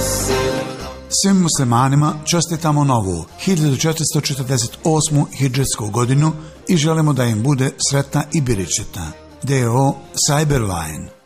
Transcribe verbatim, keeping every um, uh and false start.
Svim muslimanima čestitamo novu hiljadu četiristo četrdeset osmu hidžetsku godinu i želimo da im bude sretna i beričetna. D O Cyberline.